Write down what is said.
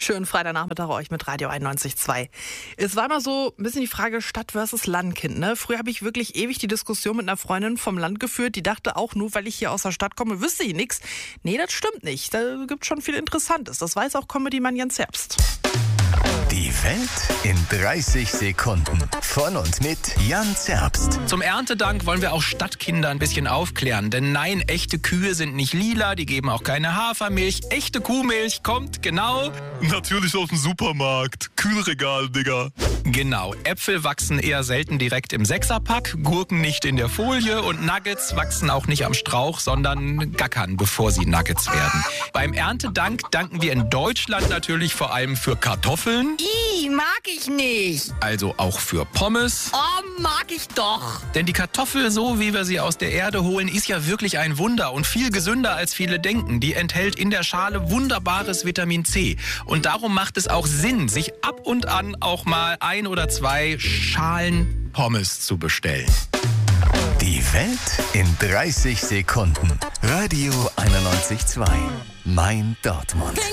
Schönen Freitagnachmittag euch mit Radio 91.2. Es war immer so ein bisschen die Frage Stadt versus Landkind. Ne? Früher habe ich wirklich ewig die Diskussion mit einer Freundin vom Land geführt, die dachte auch, nur weil ich hier aus der Stadt komme, wüsste ich nichts. Nee, das stimmt nicht. Da gibt schon viel Interessantes. Das weiß auch Comedy-Mann Jens Herbst. Die Welt in 30 Sekunden. Von und mit Jan Zerbst. Zum Erntedank wollen wir auch Stadtkinder ein bisschen aufklären. Denn nein, echte Kühe sind nicht lila, die geben auch keine Hafermilch. Echte Kuhmilch kommt genau... Natürlich aus dem Supermarkt. Kühlregal, Digga. Genau, Äpfel wachsen eher selten direkt im Sechserpack, Gurken nicht in der Folie und Nuggets wachsen auch nicht am Strauch, sondern gackern, bevor sie Nuggets werden. Beim Erntedank danken wir in Deutschland natürlich vor allem für Kartoffeln. Mag ich nicht. Also auch für Pommes. Oh, mag ich doch. Denn die Kartoffel, so wie wir sie aus der Erde holen, ist ja wirklich ein Wunder und viel gesünder als viele denken. Die enthält in der Schale wunderbares Vitamin C. Und darum macht es auch Sinn, sich ab und an auch mal 1 oder 2 Schalen Pommes zu bestellen. Die Welt in 30 Sekunden. Radio 91.2. Mein Dortmund.